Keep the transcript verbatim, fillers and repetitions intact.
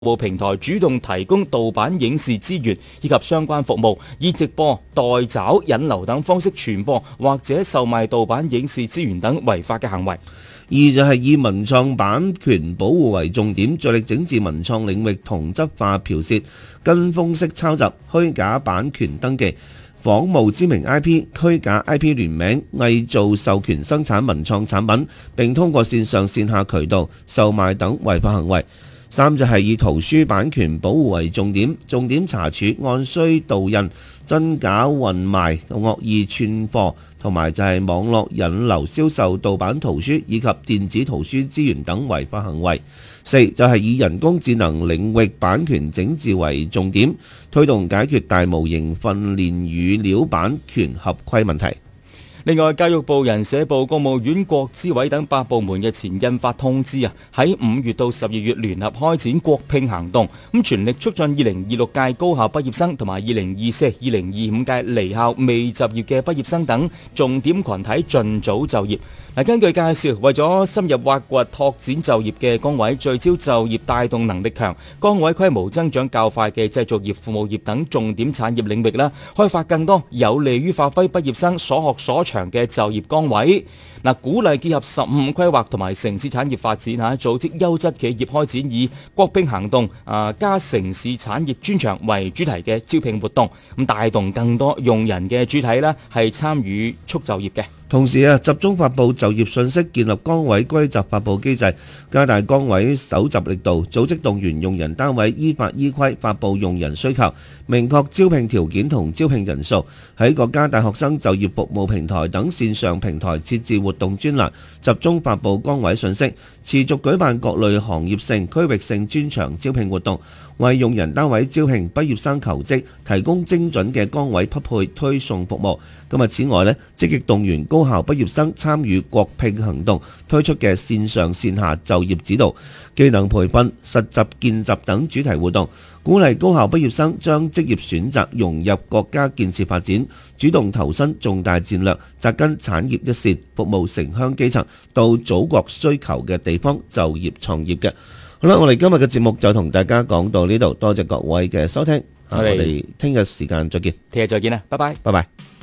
務平台主動提供盜版影視資源以及相關服務，以直播、代找、引流等方式傳播或者售賣盜版影視資源等違法嘅行為。 二就係以文創版權保護為重點，着力整治文創領域同質化剽竊、跟風式抄襲、虛假版權登記、仿冒知名 I P、虛假 I P 聯名、偽造授權生產文創產品，並通過線上線下渠道售賣等違法行為。三就係以圖書版權保護為重點，重點查處按需盜印、真假混賣、惡意串貨，同埋就係網絡引流銷售盜版圖書以及電子圖書資源等違法行為。四就係以人工智能領域版權整治為重點，推動解決大模型訓練語料版權合規問題。 另外，教育部、人社部、國務院、國資委等八部門日前印發通知啊，喺五月到十二月聯合開展國聘行動，咁全力促進二零二六屆高校畢業生同埋二零二四、二零二五屆離校未就業嘅畢業生等重點群體盡早就業。嗱，根據介紹，為咗深入挖掘拓展就業嘅崗位，聚焦就業帶動能力強、崗位規模增長較快嘅製造業、服務業等重點產業領域啦，開發更多有利於發揮畢業生所學所長嘅就業崗位。嗱，鼓勵結合十五五規劃同埋城市產業發展嚇，組織優質企業開展以國聘行動啊加城市產業專長為主題嘅招聘活動，咁帶動更多用人嘅主體啦，係參與促就業嘅。 同時啊，集中發布就業信息，建立崗位歸集發布機制，加大崗位搜集力度，組織動員用人單位依法依規發布用人需求，明確招聘條件同招聘人數，喺各家大學生就業服務平台等線上平台設置活動專欄，集中發布崗位信息，持續舉辦各類行業性、區域性專場招聘活動，為用人單位招聘畢業生求職提供精準嘅崗位匹配推送服務。咁啊，此外呢，積極動員高校畢業生參與國聘行動推出嘅線上線下就業指導、技能培訓、實習見習等主題活動，鼓勵高校畢業生將職業選擇融入國家建設發展，主動投身重大戰略，扎根產業一線，服務城鄉基層到祖國需求嘅地方就業創業嘅。好啦，我哋今日嘅節目就同大家講到呢度，多謝各位嘅收聽，我哋聽日時間再見， 聽日再見啦，拜拜， 拜拜。